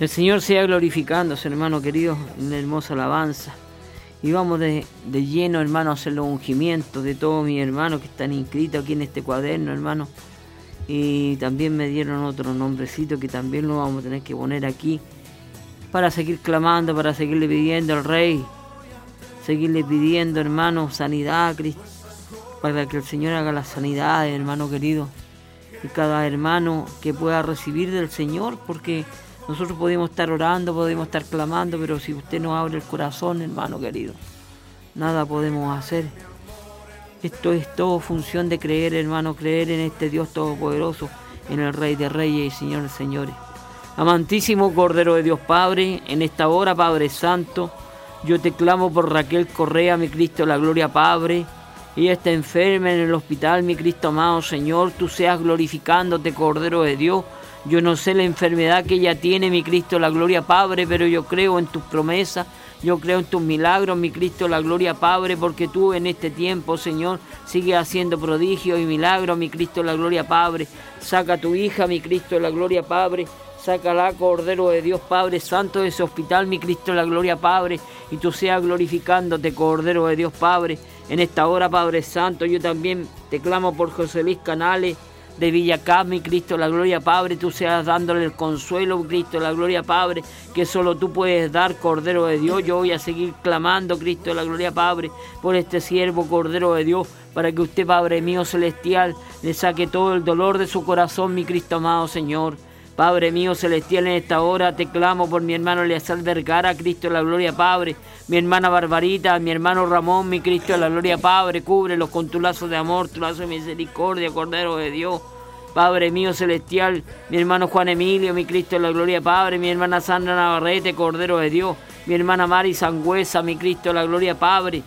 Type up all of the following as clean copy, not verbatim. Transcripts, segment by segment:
El Señor sea glorificándose, hermano querido, en la hermosa alabanza. Y vamos de lleno, hermano, a hacer los ungimientos de todos mis hermanos que están inscritos aquí en este cuaderno, hermano. Y también me dieron otro nombrecito que también lo vamos a tener que poner aquí para seguir clamando, para seguirle pidiendo al Rey, seguirle pidiendo, hermano, sanidad, para que el Señor haga la sanidad, hermano querido. Y cada hermano que pueda recibir del Señor, porque nosotros podemos estar orando, podemos estar clamando, pero si usted no abre el corazón, hermano querido, nada podemos hacer. Esto es todo función de creer, hermano, creer en este Dios todopoderoso, en el Rey de Reyes y Señor de Señores. Amantísimo Cordero de Dios Padre, en esta hora, Padre Santo, yo te clamo por Raquel Correa, mi Cristo, la gloria, Padre. Ella está enferma en el hospital, mi Cristo amado, Señor, tú seas glorificándote, Cordero de Dios. Yo no sé la enfermedad que ella tiene, mi Cristo, la gloria, Padre, pero yo creo en tus promesas, yo creo en tus milagros, mi Cristo, la gloria, Padre, porque tú en este tiempo, Señor, sigues haciendo prodigios y milagros, mi Cristo, la gloria, Padre. Saca a tu hija, mi Cristo, la gloria, Padre. Sácala, Cordero de Dios, Padre Santo, de ese hospital, mi Cristo, la gloria, Padre, y tú seas glorificándote, Cordero de Dios, Padre. En esta hora, Padre Santo, yo también te clamo por José Luis Canales, de Villacá, mi Cristo, la gloria, Padre, tú seas dándole el consuelo, Cristo, la gloria, Padre, que solo tú puedes dar, Cordero de Dios. Yo voy a seguir clamando, Cristo, la gloria, Padre, por este siervo, Cordero de Dios, para que usted, Padre mío celestial, le saque todo el dolor de su corazón, mi Cristo amado Señor. Padre mío celestial, en esta hora te clamo por mi hermano Eleazar Vergara, Cristo, la gloria, Padre, mi hermana Barbarita, mi hermano Ramón, mi Cristo, la gloria, Padre, cúbrelos con tu lazo de amor, tu lazo de misericordia, Cordero de Dios. Padre mío celestial, mi hermano Juan Emilio, mi Cristo, la gloria, Padre, mi hermana Sandra Navarrete, Cordero de Dios, mi hermana Mari Sangüesa, mi Cristo, la gloria, Padre.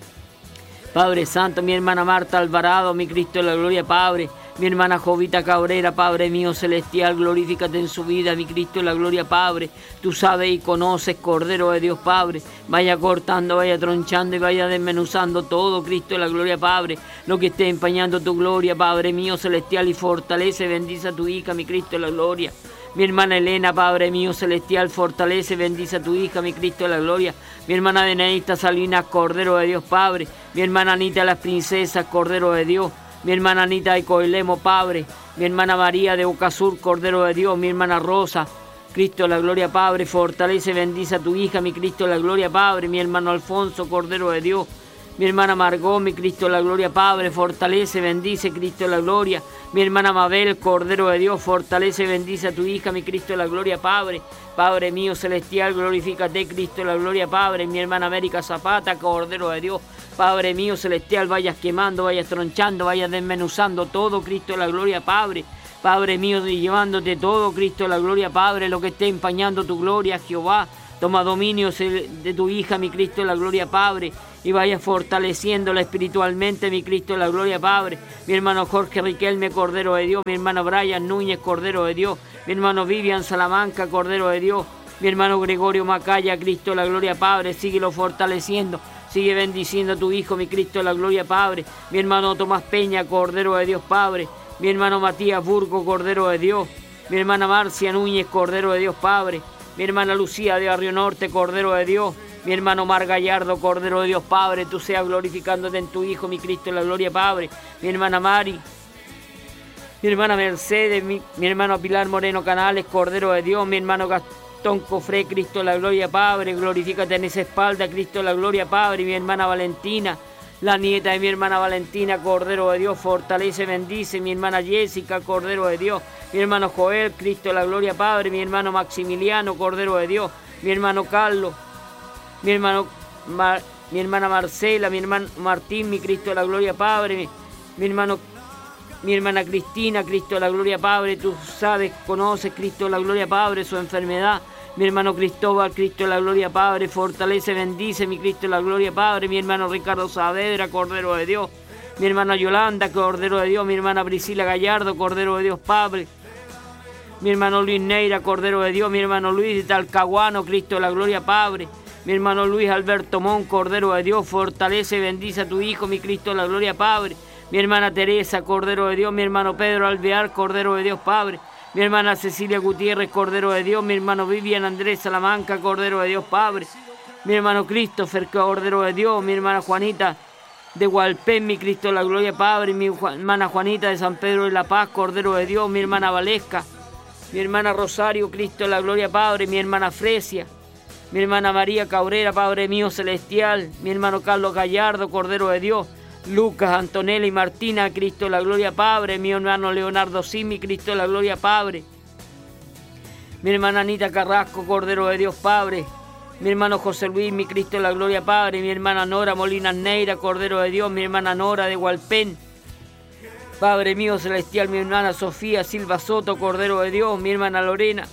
Padre Santo, mi hermana Marta Alvarado, mi Cristo, la gloria, Padre. Mi hermana Jovita Cabrera, Padre mío celestial, glorifícate en su vida, mi Cristo, la gloria, Padre. Tú sabes y conoces, Cordero de Dios, Padre. Vaya cortando, vaya tronchando y vaya desmenuzando todo, Cristo, la gloria, Padre. Lo que esté empañando tu gloria, Padre mío celestial, y fortalece, bendice a tu hija, mi Cristo, la gloria. Mi hermana Elena, Padre mío celestial, fortalece, bendice a tu hija, mi Cristo, la gloria. Mi hermana Deneita Salinas, Cordero de Dios, Padre. Mi hermana Anita Las Princesas, Cordero de Dios. Mi hermana Anita de Coelemo, Padre. Mi hermana María de Ocasur, Cordero de Dios. Mi hermana Rosa, Cristo, la gloria, Padre. Fortalece, bendice a tu hija, mi Cristo, la gloria, Padre. Mi hermano Alfonso, Cordero de Dios. Mi hermana Margot, mi Cristo, la gloria, Padre. Fortalece, bendice, Cristo, la gloria. Mi hermana Mabel, Cordero de Dios. Fortalece, bendice a tu hija, mi Cristo, la gloria, Padre. Padre mío celestial, glorifícate, Cristo, la gloria, Padre. Mi hermana América Zapata, Cordero de Dios. Padre mío celestial, vayas quemando, vayas tronchando, vayas desmenuzando todo, Cristo, la gloria, Padre. Padre mío, y llevándote todo, Cristo, la gloria, Padre, lo que esté empañando tu gloria, Jehová. Toma dominio de tu hija, mi Cristo, la gloria, Padre, y vaya fortaleciéndola espiritualmente, mi Cristo, la gloria, Padre. Mi hermano Jorge Riquelme, Cordero de Dios. Mi hermano Brian Núñez, Cordero de Dios. Mi hermano Vivian Salamanca, Cordero de Dios. Mi hermano Gregorio Macaya, Cristo, la gloria, Padre, síguelo fortaleciendo. Sigue bendiciendo a tu hijo, mi Cristo, la gloria, Padre. Mi hermano Tomás Peña, Cordero de Dios, Padre. Mi hermano Matías Burgo, Cordero de Dios. Mi hermana Marcia Núñez, Cordero de Dios, Padre. Mi hermana Lucía de Barrio Norte, Cordero de Dios. Mi hermano Mar Gallardo, Cordero de Dios, Padre. Tú seas glorificándote en tu hijo, mi Cristo, la gloria, Padre. Mi hermana Mari. Mi hermana Mercedes, mi hermano Pilar Moreno Canales, Cordero de Dios. Mi hermano Gastón Cofré, Cristo, la gloria, Padre. Glorifícate en esa espalda, Cristo, la gloria, Padre. Mi hermana Valentina, la nieta de mi hermana Valentina, Cordero de Dios, fortalece, bendice. Mi hermana Jessica, Cordero de Dios. Mi hermano Joel, Cristo, la gloria, Padre. Mi hermano Maximiliano, Cordero de Dios. Mi hermano Carlos. Mi hermana Marcela, mi hermano Martín, mi Cristo, la gloria, Padre. Mi hermana Cristina, Cristo, la gloria, Padre. Tú sabes, conoces, Cristo, la gloria, Padre, su enfermedad. Mi hermano Cristóbal, Cristo, la gloria, Padre. Fortalece, bendice, mi Cristo, la gloria, Padre. Mi hermano Ricardo Saavedra, Cordero de Dios. Mi hermana Yolanda, Cordero de Dios. Mi hermana Priscila Gallardo, Cordero de Dios, Padre. Mi hermano Luis Neira, Cordero de Dios. Mi hermano Luis de Talcahuano, Cristo, la gloria, Padre. Mi hermano Luis Alberto Mon, Cordero de Dios, fortalece, bendice a tu hijo, mi Cristo, la gloria, Padre. Mi hermana Teresa, Cordero de Dios. Mi hermano Pedro Alvear, Cordero de Dios, Padre. mi hermana Cecilia Gutiérrez, Cordero de Dios, mi hermano Vivian Andrés Salamanca, Cordero de Dios Padre, mi hermano Christopher, Cordero de Dios, mi hermana Juanita de Hualpén, mi Cristo de la Gloria Padre, mi hermana Juanita de San Pedro de la Paz, Cordero de Dios, mi hermana Valesca, mi hermana Rosario, Cristo de la Gloria Padre, mi hermana Fresia, mi hermana María Cabrera, Padre mío celestial, mi hermano Carlos Gallardo, Cordero de Dios, Lucas, Antonella y Martina, Cristo de la Gloria Padre, mi hermano Leonardo Simi, Cristo de la Gloria Padre, mi hermana Anita Carrasco, Cordero de Dios Padre, mi hermano José Luis, mi Cristo de la Gloria Padre, mi hermana Nora Molina Neira, Cordero de Dios, mi hermana Nora de Hualpén, Padre mío celestial, mi hermana Sofía Silva Soto, Cordero de Dios, mi hermana Lorena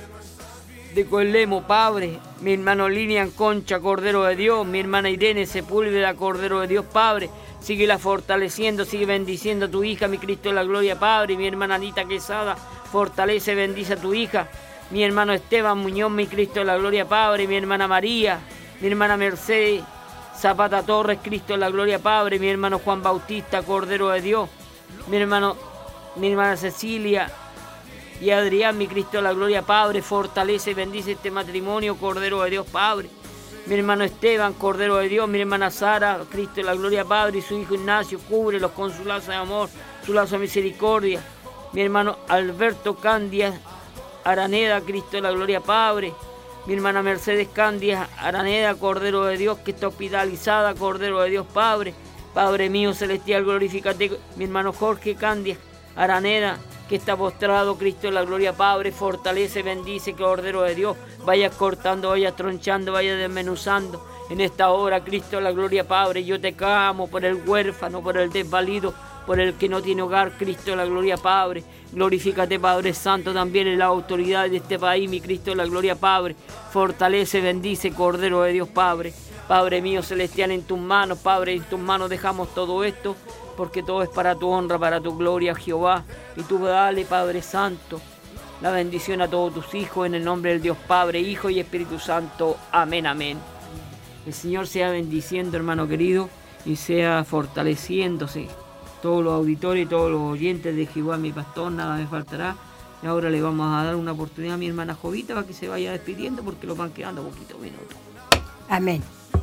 de Coelemo, Padre, mi hermano Linian Concha, Cordero de Dios, mi hermana Irene Sepúlveda, Cordero de Dios, Padre, síguela fortaleciendo, sigue bendiciendo a tu hija, mi Cristo de la Gloria, Padre, mi hermana Anita Quesada, fortalece, bendice a tu hija, mi hermano Esteban Muñoz, mi Cristo de la Gloria, Padre, mi hermana María, mi hermana Mercedes Zapata Torres, Cristo de la Gloria, Padre, mi hermano Juan Bautista, Cordero de Dios, mi hermana Cecilia y Adrián, mi Cristo de la Gloria, Padre, fortalece, bendice este matrimonio, Cordero de Dios, Padre, mi hermano Esteban, Cordero de Dios, mi hermana Sara, Cristo de la Gloria, Padre, y su hijo Ignacio, cúbrelos con su lazo de amor, su lazo de misericordia, mi hermano Alberto Candia Araneda, Cristo de la Gloria, Padre, mi hermana Mercedes Candia Araneda, Cordero de Dios, que está hospitalizada, Cordero de Dios, Padre, Padre mío celestial, glorifícate, mi hermano Jorge Candia Araneda, que está postrado, Cristo de la Gloria, Padre, fortalece, bendice, Cordero de Dios, vaya cortando, vaya tronchando, vaya desmenuzando, en esta hora, Cristo de la Gloria, Padre, yo te clamo por el huérfano, por el desvalido, por el que no tiene hogar, Cristo de la Gloria, Padre, glorifícate, Padre Santo, también en la autoridad de este país, mi Cristo de la Gloria, Padre, fortalece, bendice, Cordero de Dios, Padre, Padre mío celestial, en tus manos, Padre, en tus manos dejamos todo esto, porque todo es para tu honra, para tu gloria, Jehová, y tú dale, Padre Santo, la bendición a todos tus hijos, en el nombre del Dios Padre, Hijo y Espíritu Santo, amén, amén. El Señor sea bendiciendo, hermano querido, y sea fortaleciéndose todos los auditores y todos los oyentes de Jehová, mi pastor, nada me faltará. Y ahora le vamos a dar una oportunidad a mi hermana Jovita para que se vaya despidiendo, porque lo van quedando poquitos minutos. Amén.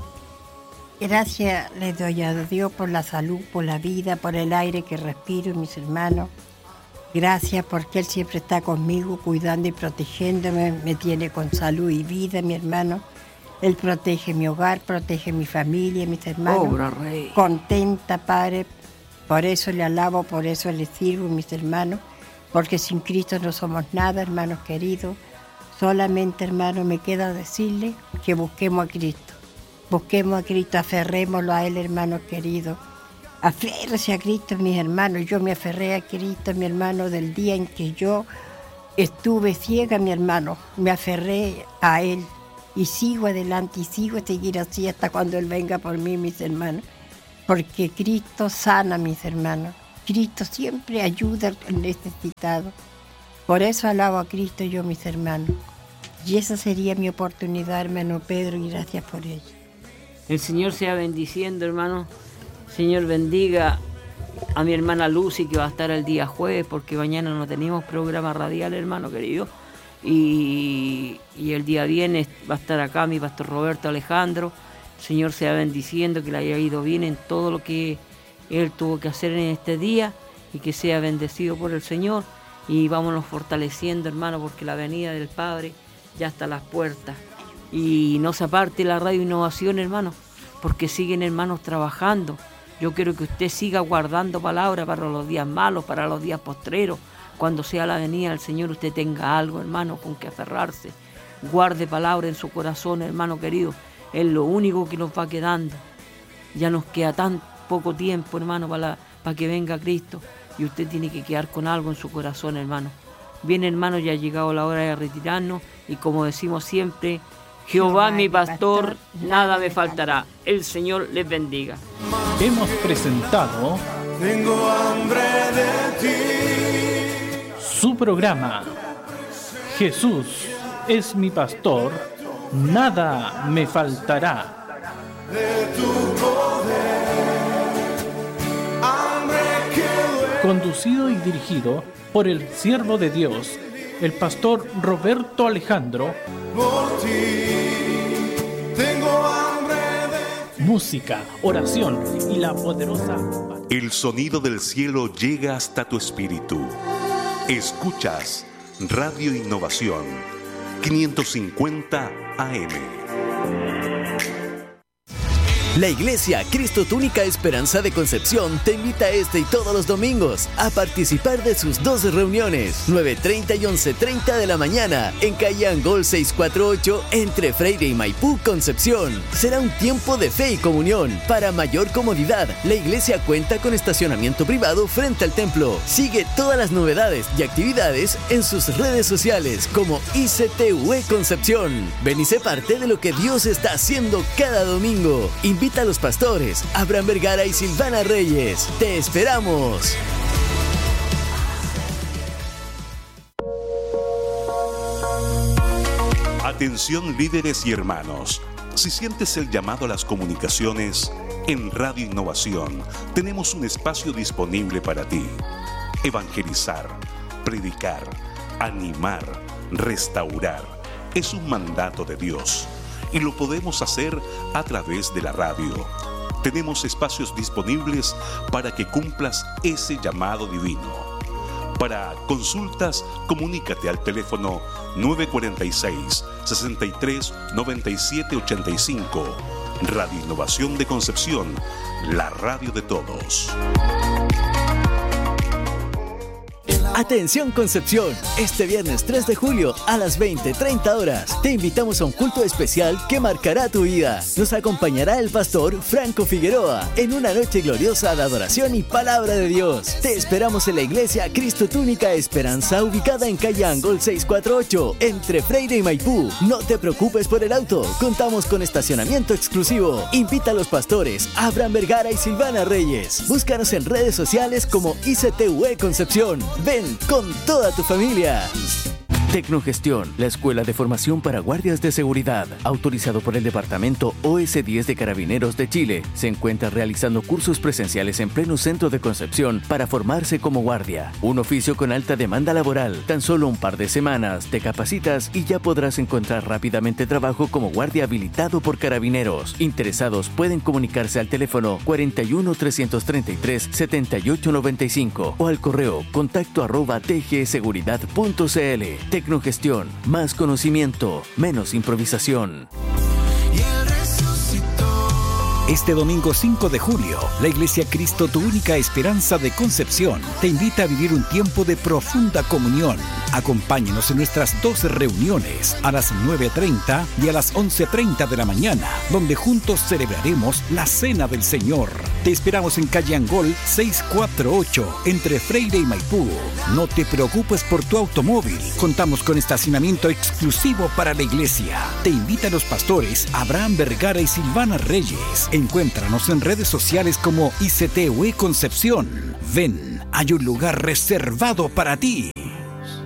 Gracias le doy a Dios por la salud, por la vida, por el aire que respiro, mis hermanos. Gracias porque Él siempre está conmigo, cuidando y protegiéndome, me tiene con salud y vida, mi hermano. Él protege mi hogar, protege mi familia, mis hermanos. Obra, Rey. Contenta, Padre. Por eso le alabo, por eso le sirvo, mis hermanos. Porque sin Cristo no somos nada, hermanos queridos. Solamente, hermanos, me queda decirle que busquemos a Cristo. Busquemos a Cristo, aferrémoslo a Él, hermanos queridos. Aférrese a Cristo, mis hermanos. Yo me aferré a Cristo, mi hermano, del día en que yo estuve ciega, mi hermano. Me aferré a Él y sigo adelante y sigo a seguir así hasta cuando Él venga por mí, mis hermanos. Porque Cristo sana, mis hermanos. Cristo siempre ayuda al necesitado. Por eso alabo a Cristo yo, mis hermanos. Y esa sería mi oportunidad, hermano Pedro, y gracias por ello. El Señor sea bendiciendo, hermano. Señor, bendiga a mi hermana Lucy, que va a estar el día jueves, porque mañana no tenemos programa radial, hermano querido. Y el día viernes va a estar acá mi pastor Roberto Alejandro. El Señor sea bendiciendo, que le haya ido bien en todo lo que Él tuvo que hacer en este día, y que sea bendecido por el Señor. Y vámonos fortaleciendo, hermano, porque la venida del Padre ya está a las puertas. Y no se aparte la Radio Innovación, hermano, porque siguen, hermanos, trabajando. Yo quiero que usted siga guardando palabra para los días malos, para los días postreros. Cuando sea la venida del Señor, usted tenga algo, hermano, con que aferrarse. Guarde palabra en su corazón, hermano querido. Es lo único que nos va quedando. Ya nos queda tan poco tiempo, hermano, para que venga Cristo. Y usted tiene que quedar con algo en su corazón, hermano. Bien, hermano, ya ha llegado la hora de retirarnos. Y como decimos siempre, Jehová mi pastor, nada me faltará. El Señor les bendiga. Hemos presentado Tengo hambre de ti. Su programa Jesús es mi pastor, nada me faltará. De tu poder, hambre que duele. Conducido y dirigido por el siervo de Dios, el pastor Roberto Alejandro. Por ti tengo hambre de... Música, oración y la poderosa... El sonido del cielo llega hasta tu espíritu. Escuchas Radio Innovación 550 AM. La Iglesia Cristo Tu Única Esperanza de Concepción te invita este y todos los domingos a participar de sus 2 reuniones, 9:30 y 11:30 de la mañana, en calle Angol 648, entre Freire y Maipú, Concepción. Será un tiempo de fe y comunión. Para mayor comodidad, la iglesia cuenta con estacionamiento privado frente al templo. Sigue todas las novedades y actividades en sus redes sociales como ICTUE Concepción. Ven y sé parte de lo que Dios está haciendo cada domingo. Invita a los pastores Abraham Vergara y Silvana Reyes. ¡Te esperamos! Atención líderes y hermanos. Si sientes el llamado a las comunicaciones, en Radio Innovación tenemos un espacio disponible para ti. Evangelizar, predicar, animar, restaurar. Es un mandato de Dios. Y lo podemos hacer a través de la radio. Tenemos espacios disponibles para que cumplas ese llamado divino. Para consultas, comunícate al teléfono 946-63-9785. Radio Innovación de Concepción, la radio de todos. Atención Concepción, este viernes 3 de julio a las 20:30 horas te invitamos a un culto especial que marcará tu vida. Nos acompañará el pastor Franco Figueroa en una noche gloriosa de adoración y palabra de Dios. Te esperamos en la iglesia Cristo Tu Única Esperanza, ubicada en calle Angol 648, entre Freire y Maipú. No te preocupes por el auto, contamos con estacionamiento exclusivo. Invita a los pastores Abraham Vergara y Silvana Reyes. Búscanos en redes sociales como ICTUE Concepción. Ven con toda tu familia. Tecnogestión, la escuela de formación para guardias de seguridad, autorizado por el Departamento OS10 de Carabineros de Chile, se encuentra realizando cursos presenciales en pleno centro de Concepción para formarse como guardia. Un oficio con alta demanda laboral. Tan solo un par de semanas te capacitas y ya podrás encontrar rápidamente trabajo como guardia habilitado por Carabineros. Interesados pueden comunicarse al teléfono 41 333 7895 o al correo contacto@tgseguridad.cl. Tecnogestión, más conocimiento, menos improvisación. Este domingo 5 de julio, la Iglesia Cristo Tu Única Esperanza de Concepción te invita a vivir un tiempo de profunda comunión. Acompáñenos en nuestras 2 reuniones, a las 9:30 y a las 11:30 de la mañana, donde juntos celebraremos la Cena del Señor. Te esperamos en calle Angol 648, entre Freire y Maipú. No te preocupes por tu automóvil, contamos con estacionamiento exclusivo para la iglesia. Te invitan los pastores Abraham Vergara y Silvana Reyes. Encuéntranos en redes sociales como ICTUE Concepción. Ven, hay un lugar reservado para ti.